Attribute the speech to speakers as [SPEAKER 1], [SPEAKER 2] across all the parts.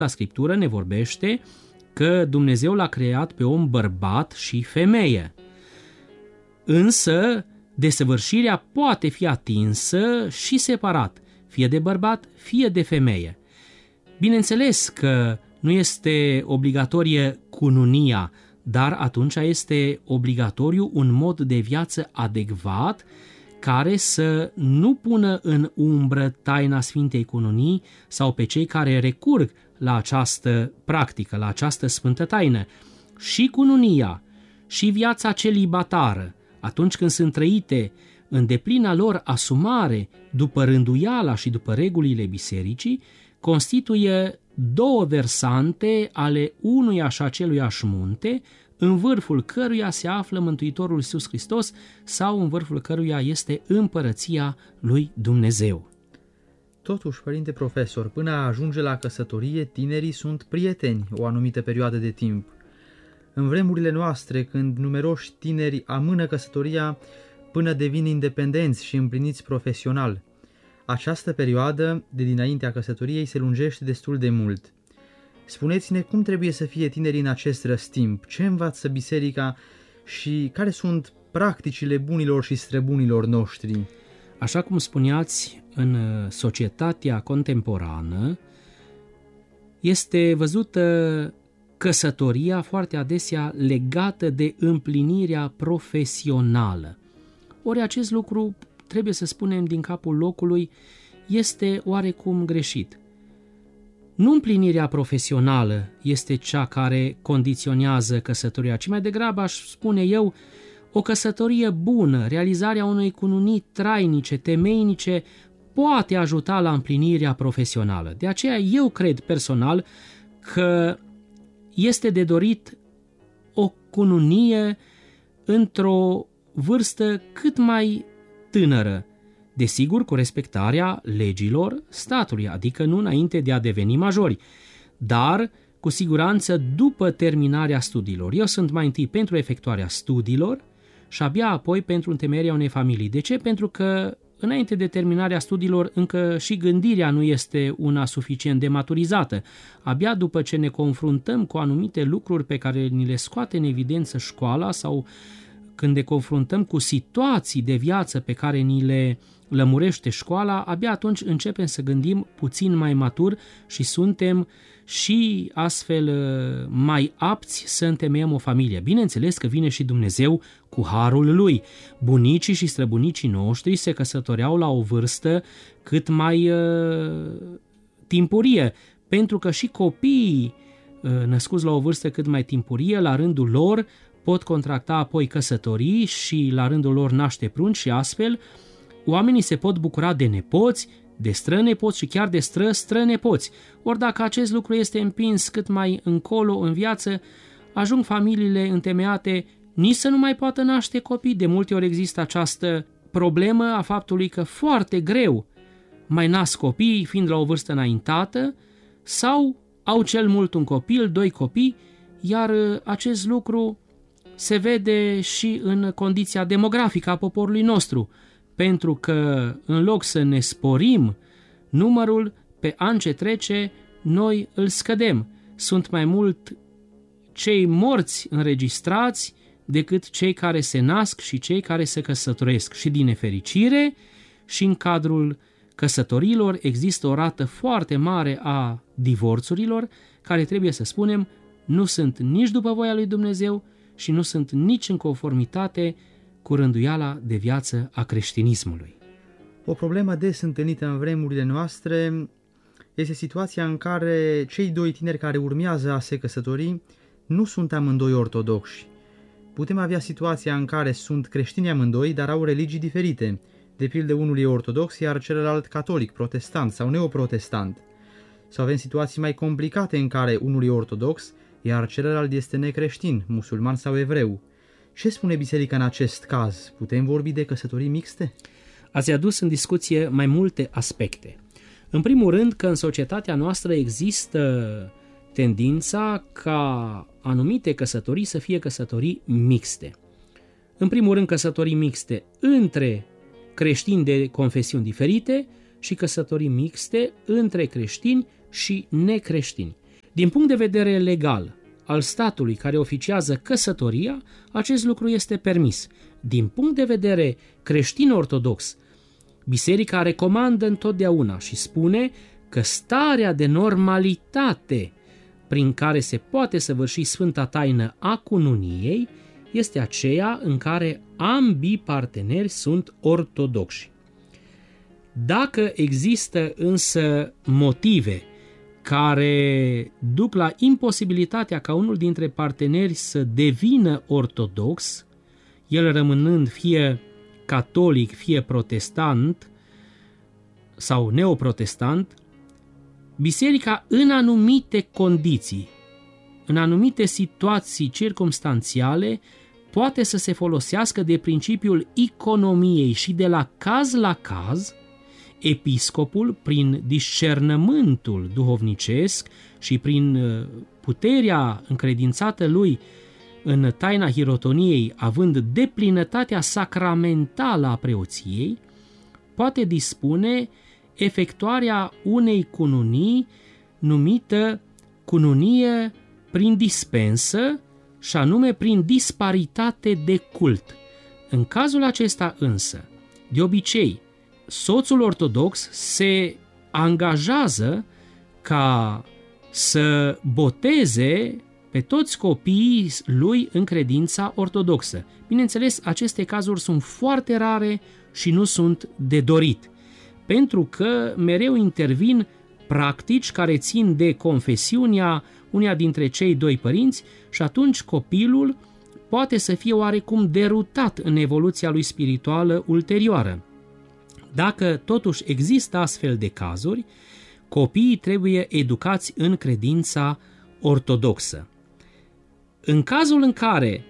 [SPEAKER 1] La Scriptură ne vorbește că Dumnezeu l-a creat pe om bărbat și femeie. Însă, desăvârșirea poate fi atinsă și separat, fie de bărbat, fie de femeie. Bineînțeles că nu este obligatorie cununia, dar atunci este obligatoriu un mod de viață adecvat care să nu pună în umbră taina Sfintei Cununii sau pe cei care recurg la această practică, la această sfântă taină. Și cununia, și viața celibatară, atunci când sunt trăite în deplina lor asumare, după rânduiala și după regulile bisericii, constituie două versante ale unuia și aceluiași munte, în vârful căruia se află Mântuitorul Iisus Hristos sau în vârful căruia este împărăția lui Dumnezeu.
[SPEAKER 2] Totuși, părinte profesor, până a ajunge la căsătorie, tinerii sunt prieteni o anumită perioadă de timp. În vremurile noastre, când numeroși tineri amână căsătoria până devin independenți și împliniți profesional, această perioadă de dinaintea căsătoriei se lungește destul de mult. Spuneți-ne cum trebuie să fie tinerii în acest răstimp, ce învață biserica și care sunt practicile bunilor și străbunilor noștri.
[SPEAKER 1] Așa cum spuneați, în societatea contemporană este văzută căsătoria foarte adesea legată de împlinirea profesională. Ori acest lucru, trebuie să spunem din capul locului, este oarecum greșit. Nu împlinirea profesională este cea care condiționează căsătoria, ci mai degrabă aș spune eu, o căsătorie bună, realizarea unei cununii trainice, temeinice, poate ajuta la împlinirea profesională. De aceea eu cred personal că este de dorit o cununie într-o vârstă cât mai tânără, desigur cu respectarea legilor statului, adică nu înainte de a deveni majori, dar cu siguranță după terminarea studiilor. Eu sunt mai întâi pentru efectuarea studiilor și abia apoi pentru întemeierea unei familii. De ce? Pentru că înainte de terminarea studiilor încă și gândirea nu este una suficient de maturizată. Abia după ce ne confruntăm cu anumite lucruri pe care ni le scoate în evidență școala sau când ne confruntăm cu situații de viață pe care ni le lămurește școala, abia atunci începem să gândim puțin mai matur și suntem și astfel mai apți să întemeiem o familie. Bineînțeles că vine și Dumnezeu cu harul Lui. Bunicii și străbunicii noștri se căsătoreau la o vârstă cât mai timpurie, pentru că și copiii născuți la o vârstă cât mai timpurie, la rândul lor, pot contracta apoi căsătorii și la rândul lor naște prunci și astfel oamenii se pot bucura de nepoți, de strănepoți și chiar de strănepoți. Ori dacă acest lucru este împins cât mai încolo în viață, ajung familiile întemeiate nici să nu mai poată naște copii. De multe ori există această problemă a faptului că foarte greu mai nasc copii fiind la o vârstă înaintată sau au cel mult un copil, 2 copii, iar acest lucru se vede și în condiția demografică a poporului nostru, pentru că în loc să ne sporim numărul, pe an ce trece, noi îl scădem. Sunt mai mult cei morți înregistrați decât cei care se nasc și cei care se căsătoresc. Și din nefericire, și în cadrul căsătorilor există o rată foarte mare a divorțurilor, care, trebuie să spunem, nu sunt nici după voia lui Dumnezeu și nu sunt nici în conformitate cu rânduiala de viață a creștinismului.
[SPEAKER 2] O problemă des întâlnită în vremurile noastre este situația în care cei 2 tineri care urmează a se căsători nu sunt amândoi ortodoxi. Putem avea situația în care sunt creștini amândoi, dar au religii diferite. De pildă, unul e ortodox, iar celălalt catolic, protestant sau neoprotestant. Sau avem situații mai complicate în care unul e ortodox, iar celălalt este necreștin, musulman sau evreu. Ce spune biserica în acest caz? Putem vorbi de căsătorii mixte?
[SPEAKER 1] Ați adus în discuție mai multe aspecte. În primul rând că în societatea noastră există tendința ca anumite căsătorii să fie căsătorii mixte. În primul rând căsătorii mixte între creștini de confesiuni diferite și căsătorii mixte între creștini și necreștini. Din punct de vedere legal al statului care oficiază căsătoria, acest lucru este permis. Din punct de vedere creștin-ortodox, Biserica recomandă întotdeauna și spune că starea de normalitate prin care se poate săvârși Sfânta Taină a cununiei este aceea în care ambii parteneri sunt ortodoxi. Dacă există însă motive care duc la imposibilitatea ca unul dintre parteneri să devină ortodox, el rămânând fie catolic, fie protestant sau neoprotestant, Biserica în anumite condiții, în anumite situații circumstanțiale, poate să se folosească de principiul economiei și de la caz la caz, episcopul, prin discernământul duhovnicesc și prin puterea încredințată lui în taina hirotoniei, având deplinătatea sacramentală a preoției, poate dispune efectuarea unei cununii numită cununie prin dispensă, și anume prin disparitate de cult. În cazul acesta însă, de obicei, soțul ortodox se angajează ca să boteze pe toți copiii lui în credința ortodoxă. Bineînțeles, aceste cazuri sunt foarte rare și nu sunt de dorit, pentru că mereu intervin practici care țin de confesiunea uneia dintre cei doi părinți și atunci copilul poate să fie oarecum derutat în evoluția lui spirituală ulterioară. Dacă totuși există astfel de cazuri, copiii trebuie educați în credința ortodoxă. În cazul în care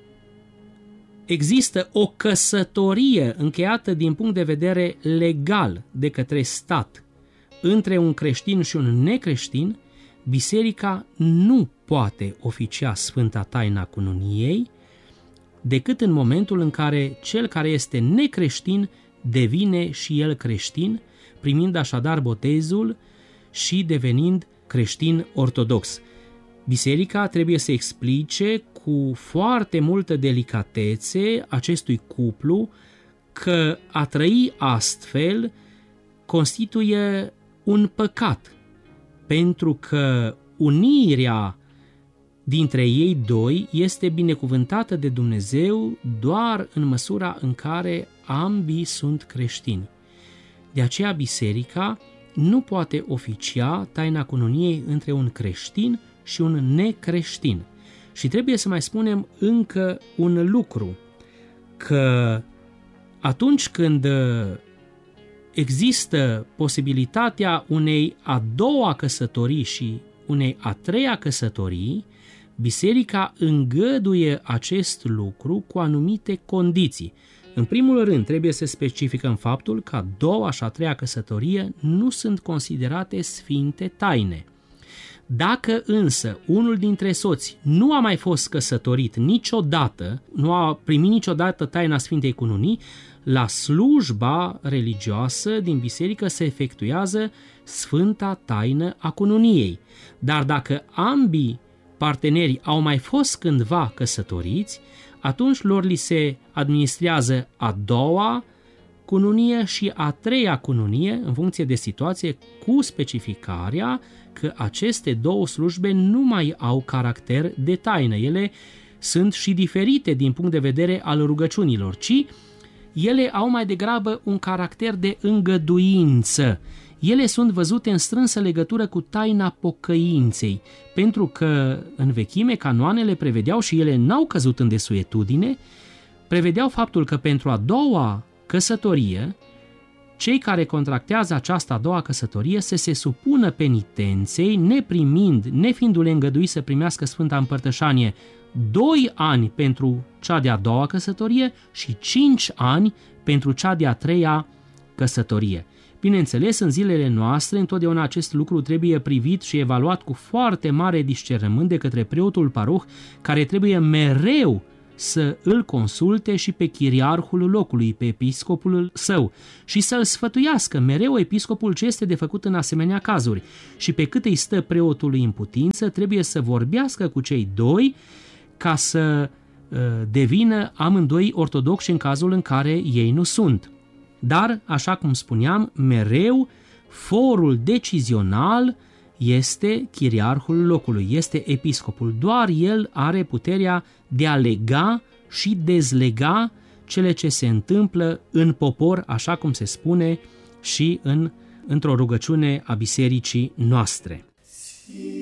[SPEAKER 1] există o căsătorie încheiată din punct de vedere legal de către stat între un creștin și un necreștin, Biserica nu poate oficia Sfânta Taina Cununiei decât în momentul în care cel care este necreștin devine și el creștin, primind așadar botezul și devenind creștin ortodox. Biserica trebuie să explice cu foarte multă delicatețe acestui cuplu că a trăi astfel constituie un păcat, pentru că unirea dintre ei doi este binecuvântată de Dumnezeu doar în măsura în care ambii sunt creștini. De aceea Biserica nu poate oficia taina cununiei între un creștin și un necreștin. Și trebuie să mai spunem încă un lucru, că atunci când există posibilitatea unei a doua căsătorii și unei a treia căsătorii, Biserica îngăduie acest lucru cu anumite condiții. În primul rând, trebuie să specificăm faptul că a doua și a treia căsătorie nu sunt considerate sfinte taine. Dacă însă unul dintre soți nu a mai fost căsătorit niciodată, nu a primit niciodată taina Sfintei Cununii, la slujba religioasă din biserică se efectuează Sfânta Taină a Cununiei. Dar dacă ambii parteneri au mai fost cândva căsătoriți, atunci lor li se administrează a doua cununie și a treia cununie în funcție de situație, cu specificarea că aceste două slujbe nu mai au caracter de taină. Ele sunt și diferite din punct de vedere al rugăciunilor, ci ele au mai degrabă un caracter de îngăduință. Ele sunt văzute în strânsă legătură cu taina pocăinței, pentru că în vechime canoanele prevedeau, și ele n-au căzut în desuetudine, prevedeau faptul că pentru a doua căsătorie, cei care contractează această a doua căsătorie să se supună penitenței, nefiindu-le îngăduit să primească Sfânta Împărtășanie 2 ani pentru cea de-a doua căsătorie și 5 ani pentru cea de-a treia căsătorie. Bineînțeles, în zilele noastre, întotdeauna acest lucru trebuie privit și evaluat cu foarte mare discernământ de către preotul paroh, care trebuie mereu să îl consulte și pe chiriarhul locului, pe episcopul său, și să-l sfătuiască mereu episcopul ce este de făcut în asemenea cazuri. Și pe cât îi stă preotului în putință, trebuie să vorbească cu cei doi ca să devină amândoi ortodoxi în cazul în care ei nu sunt. Dar, așa cum spuneam, mereu forul decizional este chiriarhul locului, este episcopul. Doar el are puterea de a lega și dezlega cele ce se întâmplă în popor, așa cum se spune și într-o rugăciune a bisericii noastre.